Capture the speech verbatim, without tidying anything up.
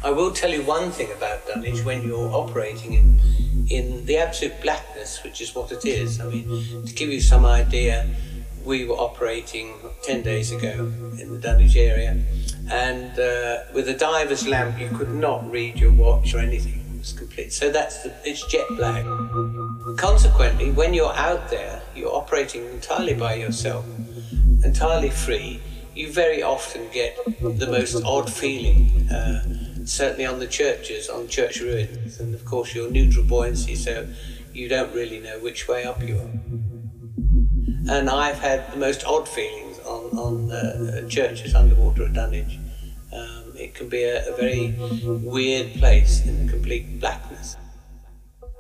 I will tell you one thing about Dunwich when you're operating in, in the absolute blackness, which is what it is. I mean, to give you some idea, we were operating ten days ago in the Dunwich area, and uh, with a diver's lamp you could not read your watch or anything. It was complete. So that's the, it's jet black. Consequently, when you're out there, you're operating entirely by yourself, entirely free. You very often get the most odd feeling, uh, certainly on the churches, on church ruins, and of course you're neutral buoyancy, so you don't really know which way up you are. And I've had the most odd feelings on, on uh, churches underwater at Dunwich. Um, it can be a, a very weird place in the complete blackness.